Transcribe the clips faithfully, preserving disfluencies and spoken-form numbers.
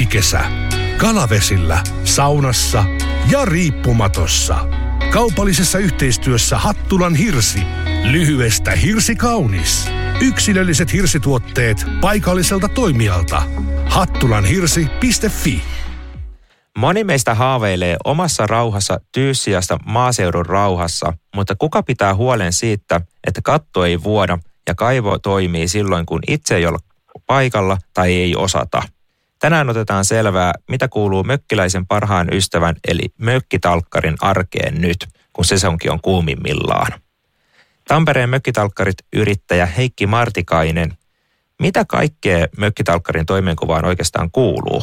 mökkikesä. Kalavesillä, saunassa ja riippumatossa. Kaupallisessa yhteistyössä Hattulan Hirsi. Lyhyestä hirsi kaunis. Yksilölliset hirsituotteet paikalliselta toimijalta. hattulanhirsi piste fi. Moni meistä haaveilee omassa rauhassa tyyssiasta maaseudun rauhassa, mutta kuka pitää huolen siitä, että katto ei vuoda ja kaivo toimii silloin, kun itse ei olla paikalla tai ei osata? Tänään otetaan selvää, mitä kuuluu mökkiläisen parhaan ystävän eli mökkitalkkarin arkeen nyt, kun sesonki on kuumimmillaan. Tampereen mökkitalkkarit yrittäjä Heikki Martikainen. Mitä kaikkea mökkitalkkarin toimenkuvaan oikeastaan kuuluu?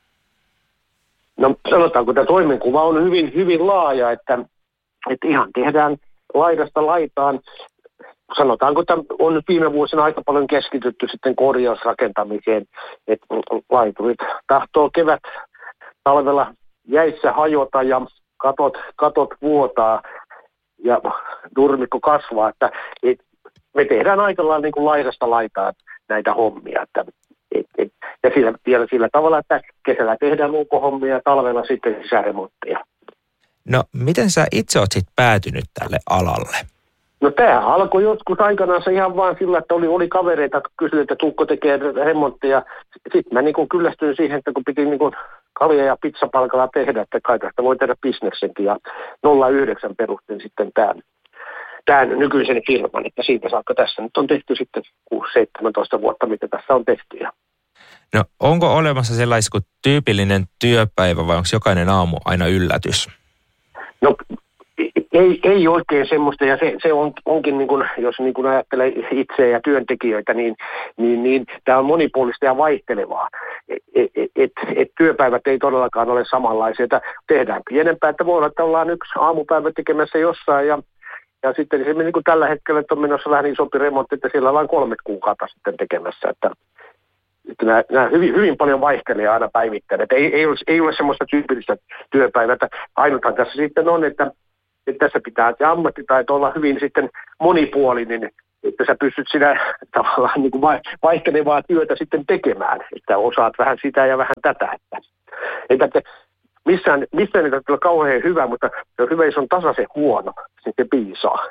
No sanotaanko, että toimenkuva on hyvin, hyvin laaja, että, että ihan tehdään laidasta laitaan. Sanotaanko, että on nyt viime vuosina aika paljon keskitytty sitten korjausrakentamiseen, että laiturit tahtoo kevät talvella jäissä hajota ja katot, katot vuotaa ja nurmikko kasvaa, että et, me tehdään aika lailla niin kuin laidasta laitaan näitä hommia, että et, et, ja sillä, vielä sillä tavalla, että kesällä tehdään ulkohommia ja talvella sitten sisäremontteja. No, miten sä itse oot sit päätynyt tälle alalle? No tämä alkoi joskus aikanaan ihan vaan sillä, että oli, oli kavereita, kysyi, että tuukko tekee remontteja. Sitten mä niin kyllästyin siihen, että kun piti niin kalja- ja pizzapalkalla tehdä, että kai tästä voi tehdä bisneksenkin. Ja nolla yhdeksän perustin sitten tämän, tämän nykyisen firman, että siitä saakka tässä nyt on tehty sitten kuusi seitsemäntoista vuotta, mitä tässä on tehty. No onko olemassa sellaista kuin tyypillinen työpäivä vai onko jokainen aamu aina yllätys? No Ei, ei oikein semmoista, ja se, se on, onkin, niin kuin, jos niin kuin ajattelee itseä ja työntekijöitä, niin, niin, niin tämä on monipuolista ja vaihtelevaa. Et, et, et, et työpäivät ei todellakaan ole samanlaisia. Että tehdään pienempää, että voi olla, että ollaan yksi aamupäivä tekemässä jossain, ja, ja sitten se niin kuin tällä hetkellä, että on menossa vähän isompi remontti, että siellä ollaan kolme kuukautta sitten tekemässä. Että, että nämä, nämä hyvin, hyvin paljon vaihtelee aina päivittäin. Että ei, ei, ole, ei ole semmoista tyypillistä työpäivää. Ainuthan tässä sitten on, että että tässä pitää ammattitaito olla hyvin sitten monipuolinen, että sä pystyt siinä tavallaan niin kuin vaihtelevaa työtä sitten tekemään, että osaat vähän sitä ja vähän tätä. Että, että missään, missään ei tarvitse olla kauhean hyvä, mutta jos hyvä on tasaisen huono, niin se piisaa.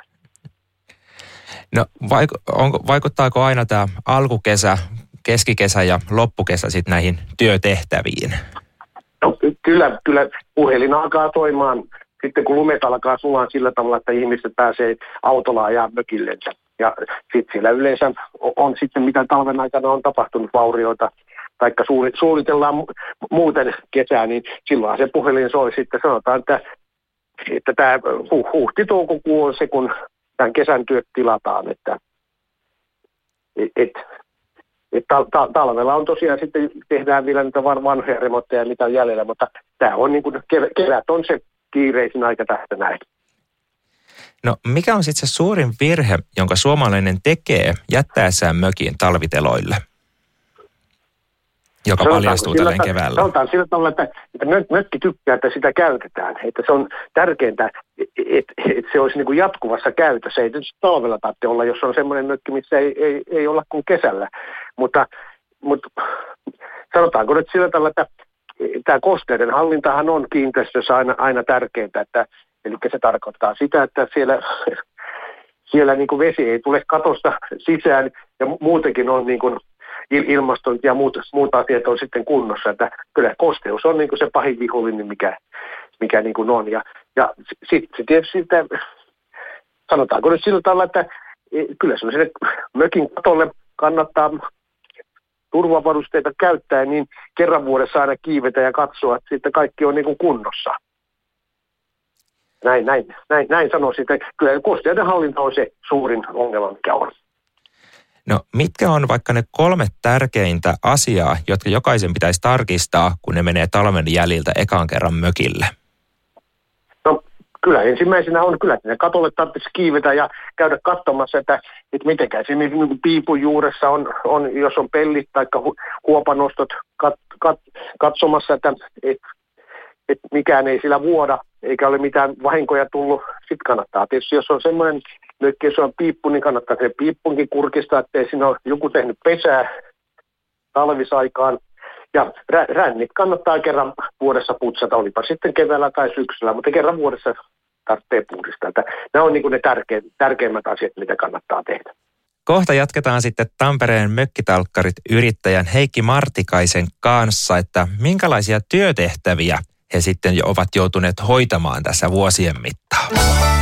No vaik- onko, vaikuttaako aina tämä alkukesä, keskikesä ja loppukesä sitten näihin työtehtäviin? No kyllä, kyllä puhelin alkaa toimimaan. Sitten kun lumet alkaa sulaa sillä tavalla, että ihmiset pääsee autolla ajaa mökillensä. Ja sitten siellä yleensä on sitten, mitä talven aikana on tapahtunut vaurioita, taikka suunnitellaan muuten kesää, niin silloin se puhelin soi sitten. Sanotaan, että, että tämä huhti-toukokuu on se, kun tämän kesän työt tilataan. Että, et, et, et tal- tal- talvella on tosiaan sitten, tehdään vielä niitä vanhoja remontteja, mitä on jäljellä, mutta tämä on niin kuin, kevät on se kiireisin aika tästä näin. No mikä on sitten se suurin virhe, jonka suomalainen tekee jättäessään mökin talviteloille, joka sanotaan, paljastuu tälleen keväällä? Sanotaan sillä tavalla, että, että mökki tykkää, että sitä käytetään. Että se on tärkeintä, että, että se olisi niin kuin jatkuvassa käytössä. Ei tietysti talvella tarvitse olla, jos on semmoinen mökki, missä ei, ei, ei olla kuin kesällä. Mutta, mutta sanotaanko nyt sillä tavalla, että tämä kosteuden hallintahan on kiinteistössä aina, aina tärkeintä, että, eli se tarkoittaa sitä, että siellä, siellä niin kuin vesi ei tule katosta sisään ja muutenkin on niin kuin ilmastointi ja muut, muut asiat on sitten kunnossa, että kyllä kosteus on niin kuin se pahin vihollinen, mikä, mikä niin kuin on. Ja, ja sitten sit tietysti sitä, sanotaanko nyt sillä tavalla, että kyllä sellaiselle mökin katolle kannattaa turvavarusteita käyttää, niin kerran vuodessa aina kiivetä ja katsoa, että sitten kaikki on niin kuin kunnossa. Näin, näin, näin, näin sanoisin, että kyllä kosteuden hallinta on se suurin ongelma, mikä on. No mitkä on vaikka ne kolme tärkeintä asiaa, jotka jokaisen pitäisi tarkistaa, kun ne menee talven jäljiltä ekan kerran mökille? No kyllä ensimmäisenä on kyllä, että ne katolle tarvitsisi kiivetä ja käydä katsomassa, että, että mitenkään siinä niin piipun juuressa on, on, jos on pellit tai hu, huopanostot kat, kat, katsomassa, että et, et mikään ei sillä vuoda eikä ole mitään vahinkoja tullut. Sitten kannattaa tietysti, jos on semmoinen mökki, jos on piippu, niin kannattaa se piippunkin kurkistaa, ettei siinä ole joku tehnyt pesää talvisaikaan. Ja rä, rännit kannattaa kerran vuodessa putsata, olipa sitten keväällä tai syksyllä, mutta kerran vuodessa tarvitsee puhdistaa. Nämä on niin kuin ne tärkein, tärkeimmät asiat, mitä kannattaa tehdä. Kohta jatketaan sitten Tampereen mökkitalkkarit yrittäjän Heikki Martikaisen kanssa, että minkälaisia työtehtäviä he sitten jo ovat joutuneet hoitamaan tässä vuosien mittaan.